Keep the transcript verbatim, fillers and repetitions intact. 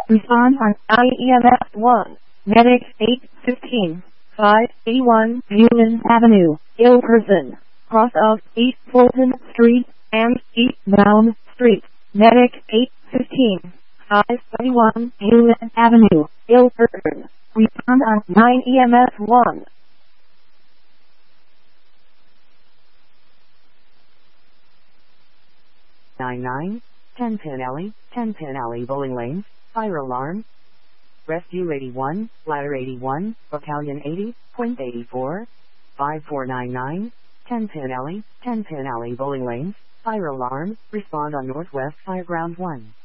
Respond on I E M S one. Medic eight fifteen, five eighty-one Union Avenue, Ilperson, cross of East Fulton Street and East Brown Street. Medic eight fifteen, five eighty-one Union Avenue, Ilperson. Respond on nine E M S one. nine nine, ten Pin Alley, ten Pin Alley Bowling Lanes, fire alarm. Rescue eighty-one, Ladder eighty-one, Battalion eighty, Point eighty-four, five four nine nine, ten Pin Alley, ten Pin Alley Bowling Lanes, fire alarm, respond on Northwest Fireground one.